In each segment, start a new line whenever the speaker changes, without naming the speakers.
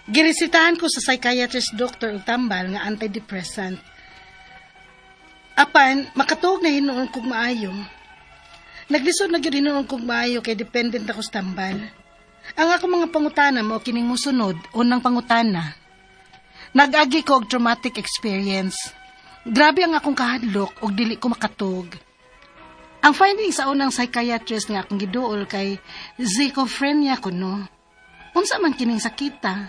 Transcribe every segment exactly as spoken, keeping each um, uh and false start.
Girisitahan ko sa psychiatrist doctor og tambal nga antidepressant. Apan, makatuog na hinuon kog maayo. Naglisod na gyud hinuon kog maayo kay dependent ako sa tambal. Ang ako mga pangutana mo kining musunod, unang pangutana. Nag-agi ko og traumatic experience. Grabe ang akong kahadlok og dili ko makatug. Ang findings sa unang psychiatrist nga akong giduol kay schizophrenia kuno. Unsa man kining sakita?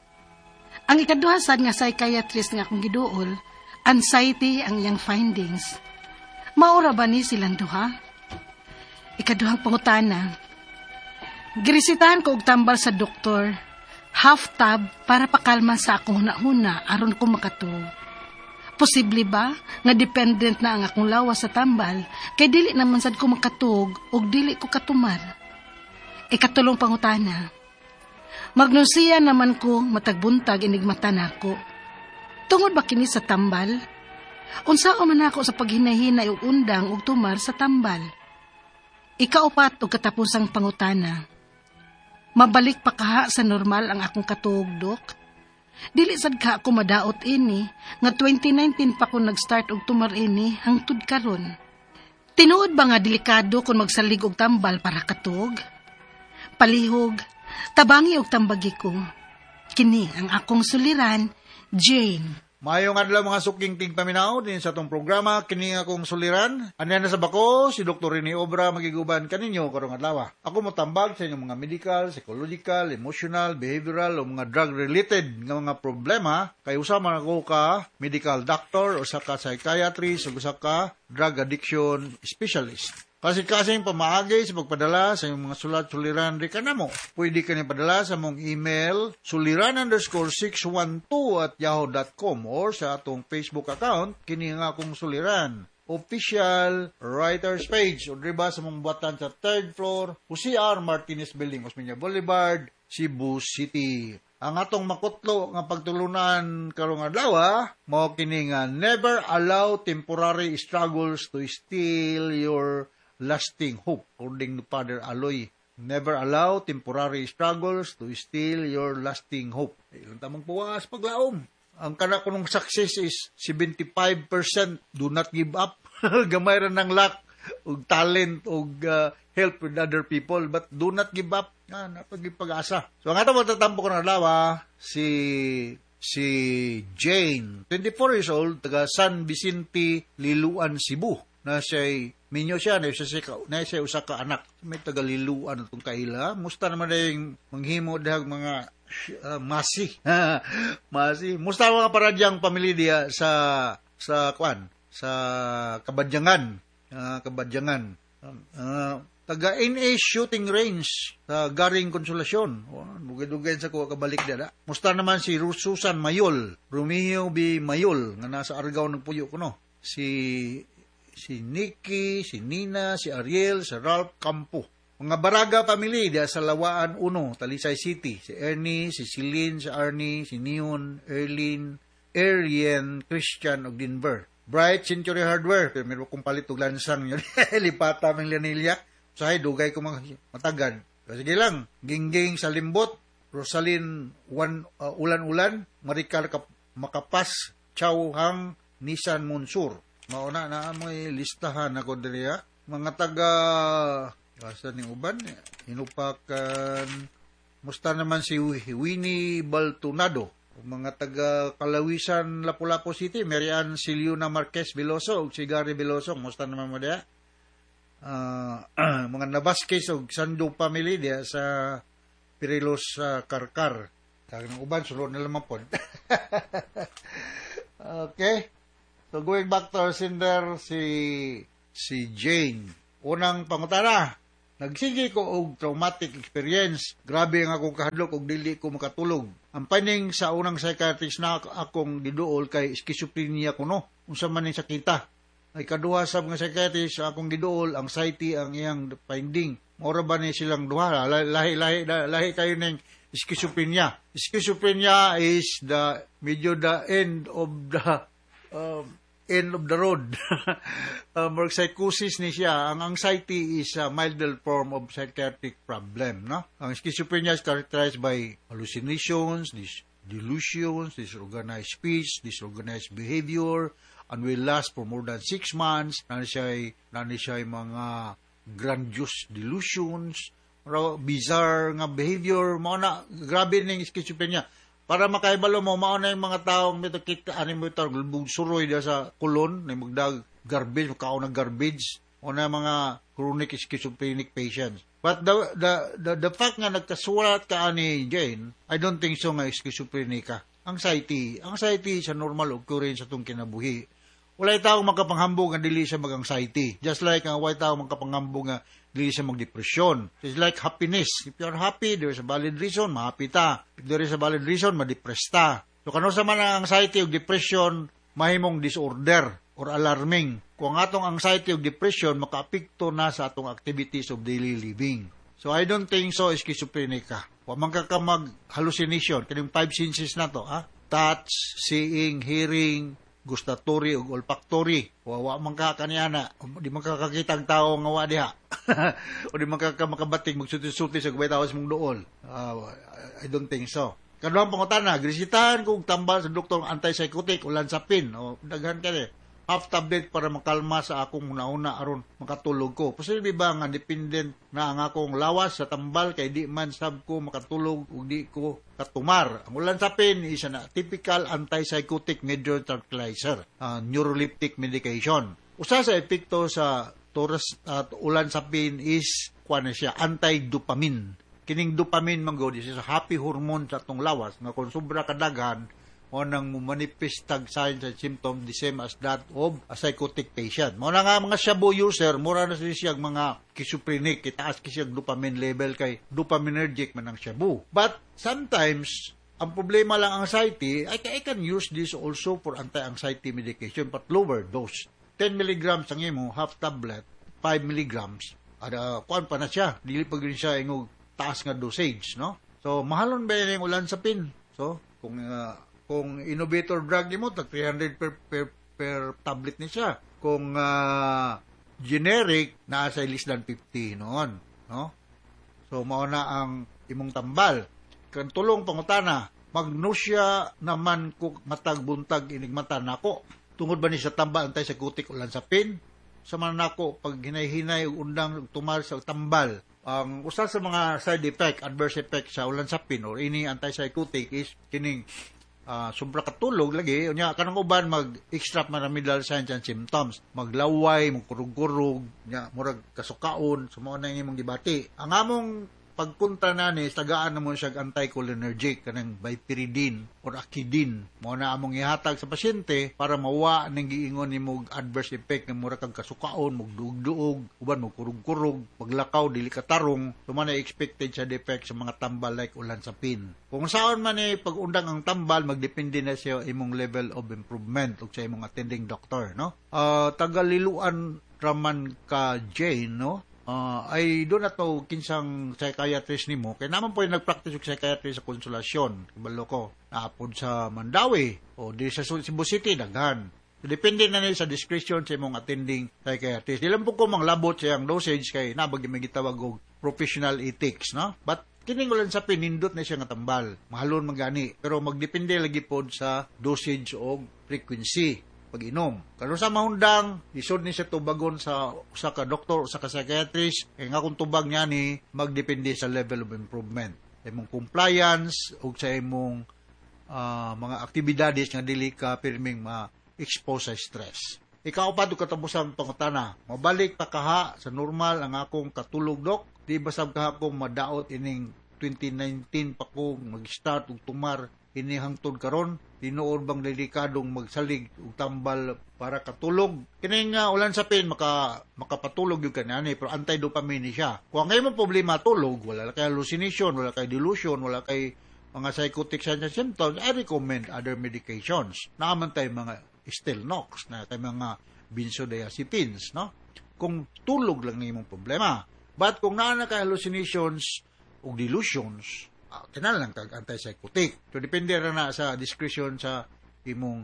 Ang ikaduha sad nga psychiatrist nga akong giduol, anxiety ang iyang findings. Maura ba ni silang duha? Ikaduhang pangutana. Girisitahan ko og tambal sa doktor, half tab para pakalma sa akong hunahuna aron ko makatug. Posible ba nga dependent na ang akong lawas sa tambal kay dili naman sad ko makatug og dili ko katumar? Ikatulong pangutana. Magnusiya naman ko matagbuntag inigmata nako. Tungod ba kini sa tambal? Unsao man ako sa paghinay-hinay og undang og tumar sa tambal? Ikaupat og katapusang pangutana. Mabalik pa kaha sa normal ang akong katuog, Dok? Dili sad ka ako madaot ini nga twenty nineteen pa ko nag-start og tumar ini hangtod karon. Tinuod ba nga delikado kung magsalig og tambal para katug? Palihog, tabangi og tambagi ko. Kini ang akong suliran, Jane.
Mayong adlaw mga suking ting paminaw din sa tong programa kini akong suliran. Ano na sa bako si Doktor Rene Obra magiguban kaninyo karong adlaw. Ako motambag sa inyong mga medical, psychological, emotional, behavioral o mga drug related nga mga problema kay usa man ako ka medical doctor o sa ka psychiatrist o sa ka drug addiction specialist. Kasi kasing pamaagay sa pagpadala sa iyong mga sulat-suliran di ka na mo. Pwede ka niya padala sa mong email suliran underscore six one two at yahoo dot com or sa atong Facebook account kini nga akong suliran. Official Writers Page o diba sa mong buwatan sa third floor Jose R. Martinez Building, Osmeña Boulevard, Cebu City. Ang atong makutlo nga pagtulunan karong adlaw mao kini nga never allow temporary struggles to steal your lasting hope, according to Father Aloy. Never allow temporary struggles to steal your lasting hope. Ilang tamang puwas paglaom. Ang kana kunong success is seventy-five percent. Do not give up. Gamay ra ng luck, og talent, og uh, help with other people, but do not give up. Ah, napagipag-asa. So ang atong matatampo ko ng alawa, si si Jane, twenty-four years old, taga San Vicente, Liluan, Cebu. Na siya'y minyo siya, na siya, na siya usa ka anak. May tagaliluan itong kaila. Musta naman na yung manghimo dahag mga uh, masi. masi. Musta mga paradyang pamilya diya sa, sa kwan, sa Kabadyangan. Uh, Kabadyangan. Uh, taga N A Shooting Range sa Garing Konsolasyon. Oh, dugay-dugay sa kuha kabalik diya. Musta naman si Susan Mayol, Romeo B. Mayol, nga nasa Argao ng Puyo ko, no? Si si Nikki, si Nina, si Ariel, si Ralph Campo. Mga Baraga family diya sa Lawaan uno, Talisay City. Si Ernie, si Celine, si Arnie, si Neon, Erlin, Arian, Christian, og Denver. Bright Century Hardware, pero meron kong palit og lansang yun. Lipata ng Lanilla. Sahay, dugay ko mga matagad. Sige lang, Gingging sa Limbot, Rosalyn Wan, uh, Ulan-Ulan, Maricar Makapas, Chow Hang, Nissan Monsur. Mauna na amoy listahan ako diriya. Mga taga, basta ni uban, inupakan, musta naman si Winnie Baltunado. Mga taga Kalawisan, Lapu-Lapu City, Marian Siliuna Marquez Veloso, si Gary Veloso, musta naman mo diya? Uh, mga Nabasquez o Sando family diya sa Pirilos uh, Karkar. Tawag ng uban, sulod na lamang po. Okay. So, going back to our sender, si, si Jane. Unang pangutana, nagsige ko og traumatic experience. Grabe ang akong kahadlok og dili ko makatulog. Ang finding sa unang psychiatrist na akong giduol kay schizophrenia kuno. Unsa man ning sakita. Ay kaduha sa mga psychiatrist sa akong giduol, anxiety ang iyang finding. Maura ba ni silang duha? Lahi-lahi lahi kayo ning schizophrenia. Schizophrenia is the medyo the end of the uh, end of the road. uh, more psychosis ni siya. Ang anxiety is a milder form of psychiatric problem. No? Ang schizophrenia is characterized by hallucinations, dis- delusions, disorganized speech, disorganized behavior, and will last for more than six months. Nani siya, nani siya mga grandiose delusions, bizarre nga behavior, mga na, grabe ng schizophrenia. Para makaibalo mo, mauna yung mga taong may takita, ano mo ito, suroy dia sa kulon, na magdag garbage, makaon ng garbage, o na mga chronic schizophrenic patients. But the the the, the fact nga nagkasulat ka ani Jane, I don't think so nga schizophrenic ka. Anxiety. Anxiety is a normal occurrence sa itong kinabuhi. Walay tao makapanghambog nga dili siya mag-anxiety. Just like ang walay tao makapanghambog nga dili siya mag-depression. It's like happiness. If you're happy, there is a valid reason, ma-happy ta. If there is a valid reason, ma-depress ta. So kano sa man ang anxiety o depression, mahimong disorder or alarming. Kung atong anxiety o depression, makaapekto na sa atong activities of daily living. So I don't think so schizophrenic ka. Wa man ka ka mag-hallucination. Kaning five senses na to, ha? Touch, seeing, hearing, gustatory o olfactory. Wawa man ka kaniyana. Di man ka kakita ang tao nga wa diha. O di man ka makabating magsuti-suti sa gabay tao sa mong dool. Uh, I don't think so. Kaduhang pangutana, grisitahan kung tambal sa doktor antipsychotic o lansapin. O daghan ka ni. Half tablet para makalma sa akong una-una aron makatulog ko. Posible ba nga dependent na ang akong lawas sa tambal kay di man sab ko makatulog o di ko katumar. Ang ulansapin is na typical antipsychotic major tranquilizer, uh, neuroleptic medication. Usa sa epekto sa toras at uh, ulansapin is kuan siya anti-dopamine. Kining dopamine manggo di siya happy hormone sa atong lawas nga kung sobra kadaghan o nang manifestag signs and symptoms the same as that of a psychotic patient. Mo na nga mga shabu user, mura na siya mga schizophrenic, itaas kisiyag dopamine level kay dopaminergic man ang shabu. But sometimes, ang problema lang anxiety, I, I can use this also for anti-anxiety medication but lower dose. ten milligrams ang imo, half tablet, five milligrams. Ada, kuan pa na siya, dili pa rin siya ingog taas nga dosage, no? So, mahalon ba yan yung ulansapin? So, kung uh, kung innovator drug mo, tag three hundred per, per, per tablet ni siya. Kung uh, generic, nasa less than fifty noon. No? So, mauna ang imong tambal. Kan tulong pangutana, magnosya naman ko matagbuntag inig mata nako. Tungod ba ni sa tambal, antay sa kutik ulan sa pin? Sa man nako, pag hinay-hinay, undang tumal sa tambal, ang usa sa mga side effect, adverse effect sa ulan sa pin or ini antipsychotic is kining Uh, sobra katulog lagi, unya kanang uban mag-extract maramidal signs and symptoms, maglaway, magkurug-kurug, nya murag kasukaon, sumo na imong gibati. Ang among pagpunta nani tagaan namon siya anticholinergic kanang piperidine or akidin. Mo na among ihatag sa pasyente para mawa ning giingon nimo adverse effect nga mura kag kasukaon, magduog-duog, uban magkurug-kurug, maglakaw dili katarong, tuman na expected sa defect sa mga tambal like ulansapin. Kung saan man ni pag-undang ang tambal, magdepende na siya imong level of improvement ug sa imong attending doctor, no? Uh, tagaliluan raman ka Jane, no? Uh, I do not know kinsang psychiatrist nimo kay naman po yung nagpractice og psychiatrist sa konsulasyon kabalo ko naapod sa Mandawi o di sa Cebu City daghan. So, depende na niya sa discretion sa imong attending psychiatrist. Di lang po ko manglabot sa ang dosage kay nabag may gitawag og professional ethics, no? But kining ulan sa pinindot na siya nga tambal, mahalon magani pero magdepende lagi pod sa dosage o frequency pag-inom. Kano sa mahundang, isod ni siya tubagon sa usa ka doktor, usa ka psychiatrist, kaya nga kung tubag niya ni, magdepende sa level of improvement. Sa imong compliance, o sa imong uh, mga aktibidades nga dili ka pirming ma-expose sa stress. Ikaw pa do katapusan pangutana, mabalik pa kaha sa normal ang akong katulog dok, di ba sab kaha kong madaot ining twenty nineteen pa ko mag-start og tumar ini hangtod karon tinuod bang delikadong magsalig og tambal para katulog kini nga ulan sa pin maka makapatulog gyud kanani pero anti-dopamine siya kung ang imong problema tulog wala kay hallucination wala kay delusion wala kay mga psychotic signs and symptoms I recommend other medications naaman tay mga Stelnox na tay mga benzodiazepines no kung tulog lang ni imong problema but kung naa na kay hallucinations o delusions Uh, kinala lang kag antipsychotic. So, depende ra na sa discretion sa imong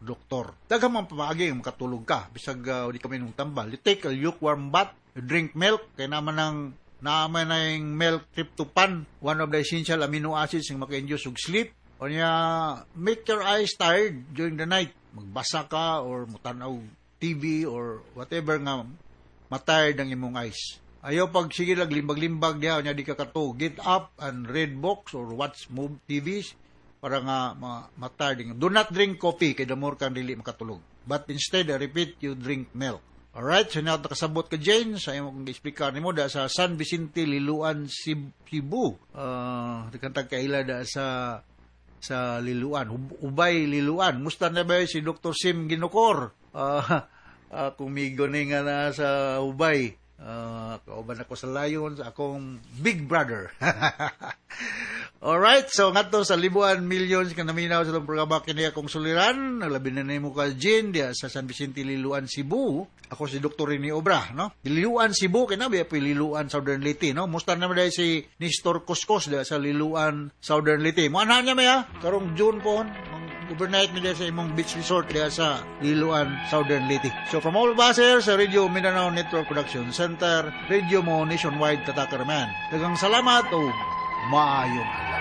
doktor. Daghang man pamaagi ang makatulog ka bisag uh, di kami nung tambal. You take a lukewarm bath, you drink milk kay naman ng naman na yung milk tryptophan, one of the essential amino acids yung maka-induce og sleep. O niya, make your eyes tired during the night. Magbasa ka or mutanaw T V or whatever nga matired ang imong eyes. Ayaw pag sige lang limbag-limbag diha nya di ka kato. Get up and read books or watch move T Vs para nga ma matired. Do not drink coffee kay the more kang dili makatulog. But instead, I repeat, you drink milk. Alright, so na nakasabot ka Jane, sa imong explica nimo da sa San Vicente, Liloan, Cebu. Uh, dikantag kaila da sa sa Liloan, Ubay, Liloan. Musta na ba si Doctor Sim Ginocor? Uh, uh, kumigo ni nga na sa Ubay. Uh, kauban ako sa Lion, sa akong big brother. Alright, so nga to sa libuan, millions ka naminaw sa itong programa kini akong suliran. Naglabi na nimo ka Jane dia sa San Vicente, Liloan, Cebu. Ako si Doktor Rini Obra, no? Liloan, Cebu, kinabi po Liloan, Southern Leyte, no? Musta naman dahil si Nestor Coscos dia sa Liloan, Southern Leyte. Mo ana niya maya, karong June po, overnight mi dia sa imong beach resort dia sa Liloan, Southern Leyte. So from all baser sa Radio Mindanao Network Production Center, Radio mo nationwide tatakaraman. Daghang salamat o maayong adlaw.